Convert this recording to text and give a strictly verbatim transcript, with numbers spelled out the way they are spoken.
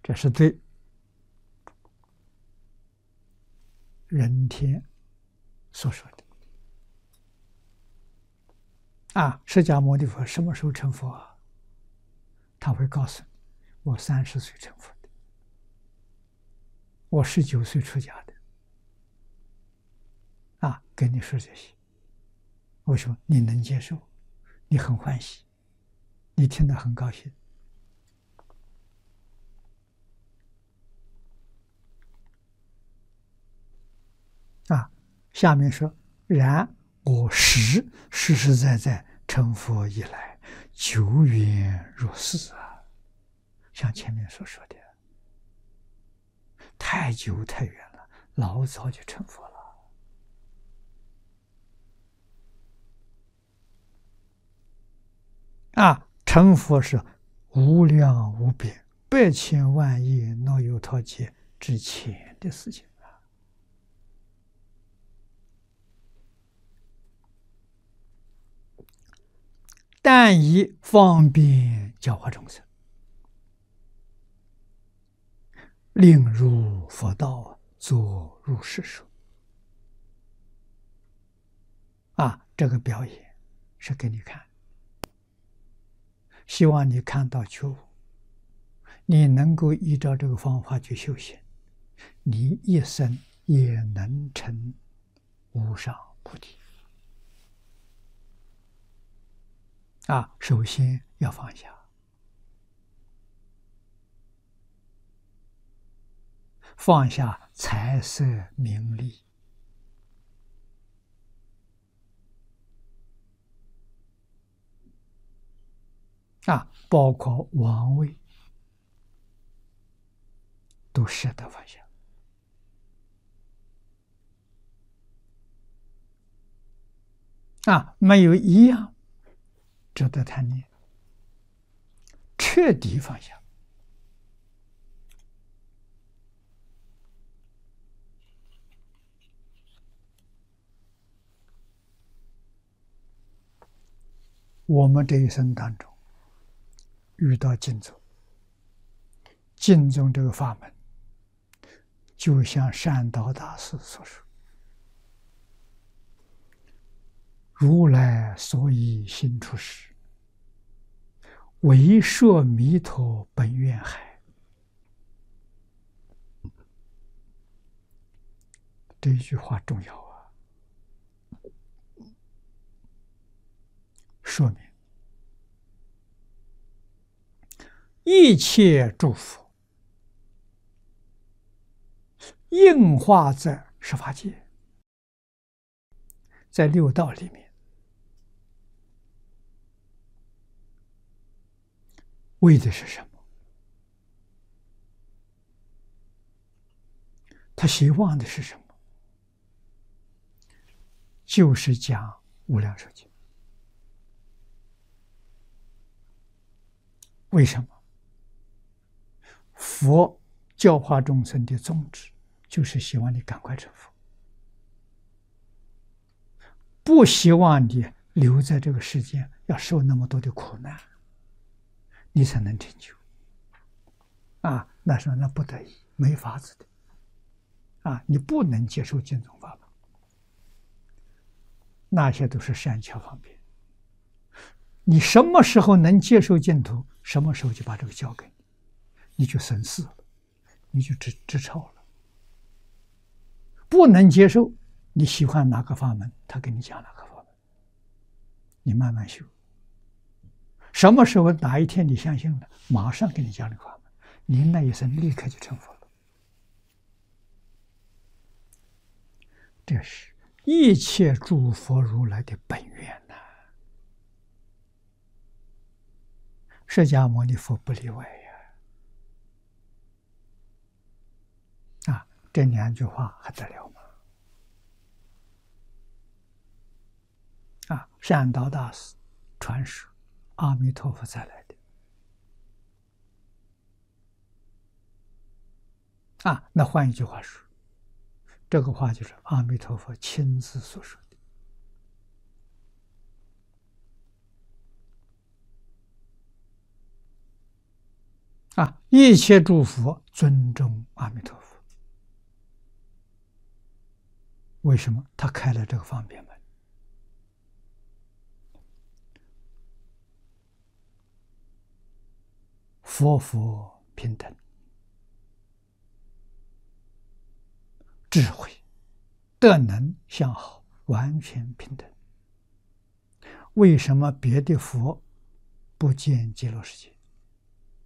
这是对人天所说的。啊，释迦牟尼佛什么时候成佛啊？他会告诉你，我三十岁成佛的，我十九岁出家的。啊，跟你说这些，为什么你能接受？你很欢喜，你听得很高兴。啊，下面说，然我实实实在在成佛以来，久远如斯啊，像前面所说的，太久太远了，老早就成佛了。啊，成佛是无量无边、百千万亿那由他劫之前的事情啊！但以方便教化众生，令入佛道，作如是说。啊，这个表演是给你看，希望你看到觉悟，你能够依照这个方法去修行，你一生也能成无上菩提。啊，首先要放下，放下财色名利。啊，包括王位，都舍得放下。啊，没有一样值得贪念，彻底放下。我们这一生当中遇到净宗，净宗这个法门，就像善导大师所说，如来所以行出世，为说弥陀本愿海。这一句话重要啊，说明一切诸佛应化在十法界，在六道里面，为的是什么？他希望的是什么？就是讲无量寿经。为什么？佛教化众生的宗旨，就是希望你赶快成佛，不希望你留在这个世间，要受那么多的苦难，你才能成就。啊，那时候那不得已，没法子的。啊，你不能接受净宗法门，那些都是善巧方便。你什么时候能接受净土，什么时候就把这个交给你，你就生死了，你就知知超了。不能接受，你喜欢哪个法门，他给你讲哪个法门，你慢慢修。什么时候哪一天你相信了，马上给你讲这个法门，你那一生立刻就成佛了。这是一切诸佛如来的本愿呐、啊，释迦牟尼佛不例外呀！啊，这两句话还得了吗？啊，善导大师传说阿弥陀佛再来的。啊，那换一句话说，这个话就是阿弥陀佛亲自所说的。 啊，一切诸佛尊重阿弥陀佛。为什么？他开了这个方便门。佛佛平等，智慧、德能相好，完全平等。为什么别的佛不见极乐世界？